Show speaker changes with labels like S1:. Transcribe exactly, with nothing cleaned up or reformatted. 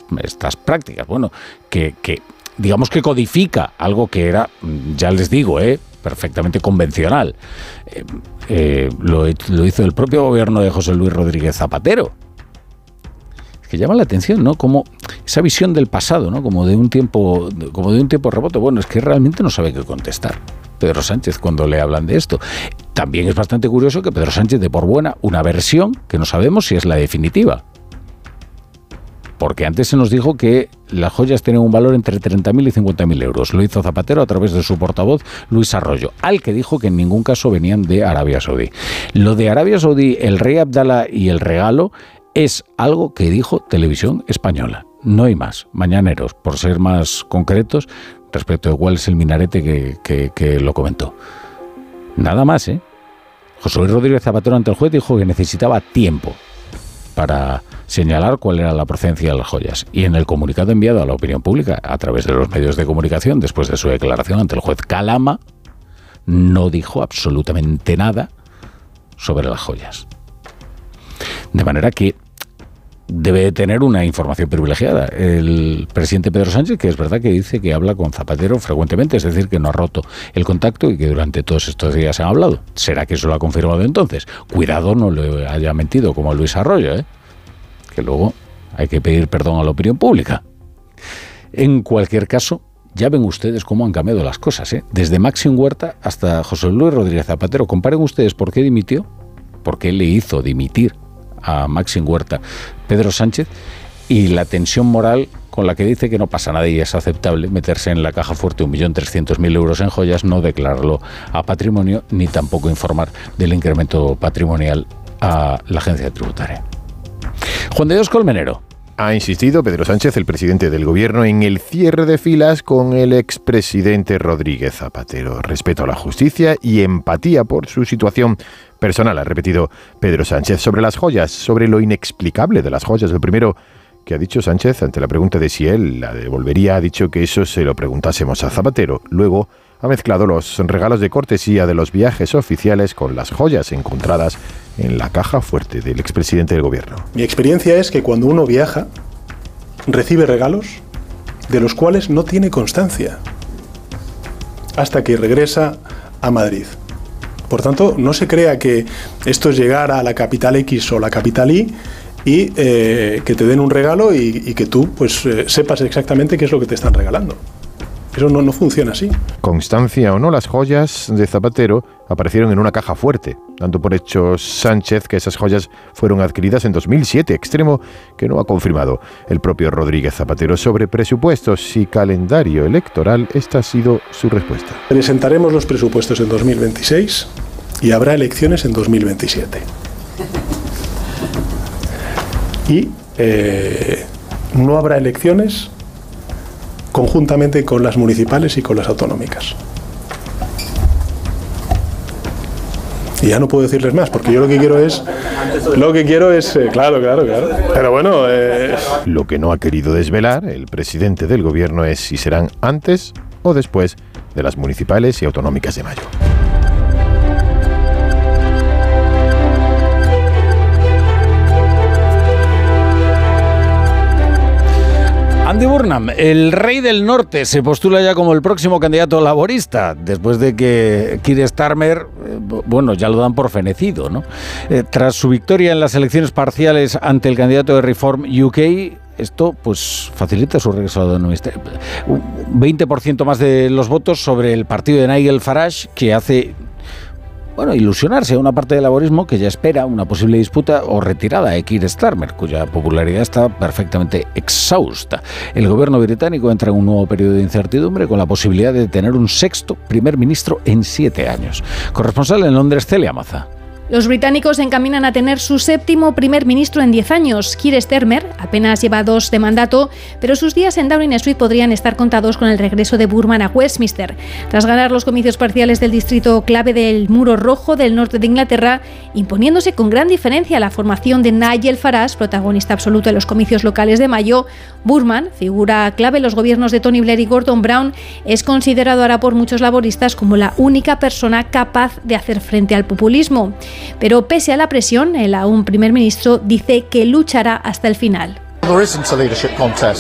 S1: estas prácticas. Bueno, que, que digamos que codifica algo que era, ya les digo, eh, perfectamente convencional. Eh, eh, lo, lo hizo el propio gobierno de José Luis Rodríguez Zapatero. Es que llama la atención, ¿no? Como esa visión del pasado, ¿no? Como de un tiempo, como de un tiempo remoto. Bueno, es que realmente no sabe qué contestar Pedro Sánchez cuando le hablan de esto. También es bastante curioso que Pedro Sánchez dé por buena una versión que no sabemos si es la definitiva. Porque antes se nos dijo que las joyas tienen un valor entre treinta mil y cincuenta mil euros. Lo hizo Zapatero a través de su portavoz, Luis Arroyo, al que dijo que en ningún caso venían de Arabia Saudí. Lo de Arabia Saudí, el rey Abdalá y el regalo, es algo que dijo Televisión Española. No hay más. Mañaneros, por ser más concretos, respecto de cuál es el minarete que, que, que lo comentó. Nada más, ¿eh? José Luis Rodríguez Zapatero ante el juez dijo que necesitaba tiempo para señalar cuál era la procedencia de las joyas. Y en el comunicado enviado a la opinión pública a través de los medios de comunicación, después de su declaración ante el juez Calama, no dijo absolutamente nada sobre las joyas. De manera que debe tener una información privilegiada el presidente Pedro Sánchez, que es verdad que dice que habla con Zapatero frecuentemente, es decir, que no ha roto el contacto y que durante todos estos días se han hablado. ¿Será que eso lo ha confirmado entonces? Cuidado no le haya mentido como Luis Arroyo, ¿eh? Que luego hay que pedir perdón a la opinión pública. En cualquier caso, ya ven ustedes cómo han cambiado las cosas, ¿eh? Desde Máximo Huerta hasta José Luis Rodríguez Zapatero. Comparen ustedes por qué dimitió, por qué le hizo dimitir a Máximo Huerta Pedro Sánchez, y la tensión moral con la que dice que no pasa nada y es aceptable meterse en la caja fuerte un millón trescientos mil euros en joyas, no declararlo a patrimonio, ni tampoco informar del incremento patrimonial a la agencia tributaria. Juan de Dios Colmenero.
S2: Ha insistido Pedro Sánchez, el presidente del gobierno, en el cierre de filas con el expresidente Rodríguez Zapatero. Respeto a la justicia y empatía por su situación personal, ha repetido Pedro Sánchez. Sobre las joyas, sobre lo inexplicable de las joyas, lo primero que ha dicho Sánchez ante la pregunta de si él la devolvería, ha dicho que eso se lo preguntásemos a Zapatero. Luego ha mezclado los regalos de cortesía de los viajes oficiales con las joyas encontradas en la caja fuerte del expresidente del gobierno.
S3: Mi experiencia es que cuando uno viaja, recibe regalos de los cuales no tiene constancia hasta que regresa a Madrid. Por tanto, no se crea que esto es llegar a la capital X o la capital Y y eh, que te den un regalo y, y que tú pues eh, sepas exactamente qué es lo que te están regalando. Eso no, no funciona así.
S2: Constancia o no, las joyas de Zapatero aparecieron en una caja fuerte, dando por hecho Sánchez que esas joyas fueron adquiridas en dos mil siete, extremo que no ha confirmado el propio Rodríguez Zapatero. Sobre presupuestos y calendario electoral, esta ha sido su respuesta.
S3: Presentaremos los presupuestos en dos mil veintiséis y habrá elecciones en dos mil veintisiete. Y eh, no habrá elecciones conjuntamente con las municipales y con las autonómicas. Y ya no puedo decirles más, porque yo lo que quiero es... Lo que quiero es... Eh, claro, claro, claro. Pero bueno... Eh...
S2: Lo que no ha querido desvelar el presidente del gobierno es si serán antes o después de las municipales y autonómicas de mayo.
S1: Andy Burnham, el rey del norte, se postula ya como el próximo candidato laborista, después de que Keir Starmer, eh, bueno, ya lo dan por fenecido, ¿no? Eh, tras su victoria en las elecciones parciales ante el candidato de Reform U K, esto pues facilita su regreso a la ministerio. Un veinte por ciento más de los votos sobre el partido de Nigel Farage, que hace... Bueno, ilusionarse a una parte del laborismo que ya espera una posible disputa o retirada de Keir Starmer, cuya popularidad está perfectamente exhausta. El gobierno británico entra en un nuevo periodo de incertidumbre con la posibilidad de tener un sexto primer ministro en siete años. Corresponsal en Londres, Celia Maza.
S4: Los británicos se encaminan a tener su séptimo primer ministro en diez años. Keir Starmer apenas lleva dos de mandato, pero sus días en Downing Street podrían estar contados con el regreso de Burnham a Westminster. Tras ganar los comicios parciales del distrito clave del Muro Rojo del norte de Inglaterra, imponiéndose con gran diferencia a la formación de Nigel Farage, protagonista absoluto en los comicios locales de mayo, Burnham, figura clave en los gobiernos de Tony Blair y Gordon Brown, es considerado ahora por muchos laboristas como la única persona capaz de hacer frente al populismo. Pero pese a la presión, el aún primer ministro dice que luchará hasta el final.